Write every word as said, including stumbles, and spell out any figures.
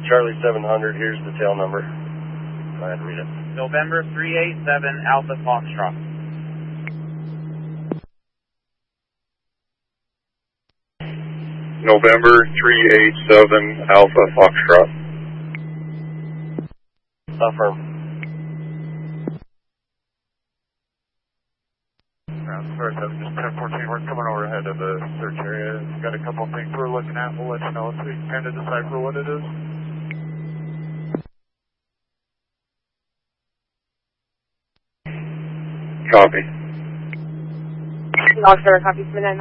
Charlie seven hundred, here's the tail number. Go ahead and read it. November three eight seven Alpha Foxtrot. November three eight seven Alpha Foxtrot. Affirm. First up, just ten fourteen, we're coming overhead of the search area. We've got a couple things we're looking at. We'll let you know so you can kind of decipher what it is. Copy. Log server, copy, midnight.